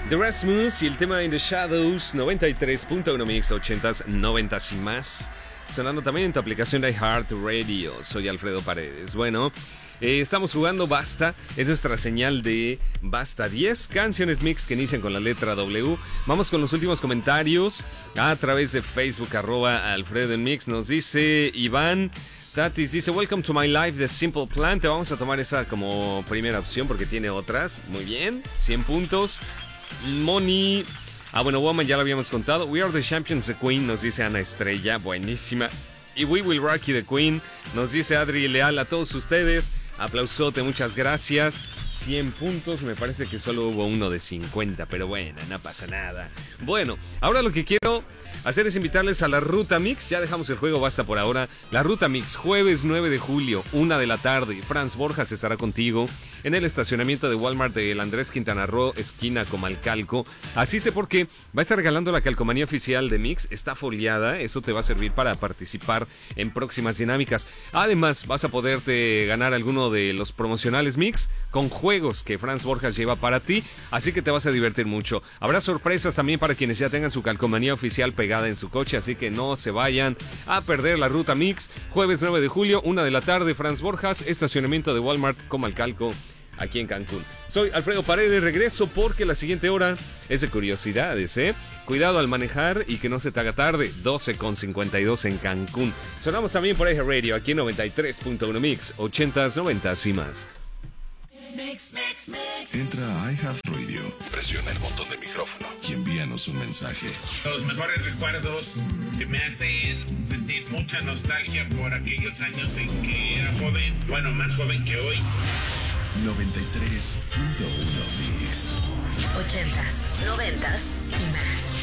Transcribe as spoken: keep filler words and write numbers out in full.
The Rasmus y el tema In the Shadows, noventa y tres punto uno Mix, ochentas, noventas y más. Sonando también en tu aplicación de iHeartRadio. Soy Alfredo Paredes. Bueno, eh, estamos jugando Basta. Es nuestra señal de Basta. diez canciones mix que inician con la letra W. Vamos con los últimos comentarios a través de Facebook, arroba Alfredo en Mix. Nos dice Iván Tatis, dice Welcome to my life, The Simple Plan. Te vamos a tomar esa como primera opción porque tiene otras. Muy bien, cien puntos. Moni, ah bueno, Woman ya lo habíamos contado. We are the champions, the Queen, nos dice Ana Estrella, buenísima. Y We Will Rock You, the Queen, nos dice Adri Leal. A todos ustedes, aplausote, muchas gracias. cien puntos, me parece que solo hubo uno de cincuenta, pero bueno, no pasa nada. Bueno, ahora lo que quiero hacer es invitarles a la Ruta Mix. Ya dejamos el juego, basta por ahora. La Ruta Mix, jueves nueve de julio, una de la tarde. Franz Borjas estará contigo en el estacionamiento de Walmart del Andrés Quintana Roo, esquina Comalcalco. Así sé por qué va a estar regalando la calcomanía oficial de Mix. Está foliada, eso te va a servir para participar en próximas dinámicas. Además, vas a poderte ganar alguno de los promocionales Mix con juegos que Franz Borjas lleva para ti. Así que te vas a divertir mucho. Habrá sorpresas también para quienes ya tengan su calcomanía oficial pegada en su coche, así que no se vayan a perder la Ruta Mix. Jueves nueve de julio, una de la tarde, Franz Borjas, estacionamiento de Walmart Comalcalco, aquí en Cancún. Soy Alfredo Paredes, regreso porque la siguiente hora es de curiosidades, ¿eh? Cuidado al manejar y que no se te haga tarde. Doce con cincuenta y dos en Cancún. Sonamos también por iHeartRadio, aquí en noventa y tres punto uno Mix, ochentas, noventas y más. Mix, mix, mix. Entra a iHeartRadio, presiona el botón de micrófono y envíanos un mensaje. Los mejores recuerdos que me hacen sentir mucha nostalgia por aquellos años en que era joven, bueno, más joven que hoy. noventa y tres punto uno Mix. Ochentas, noventas y más.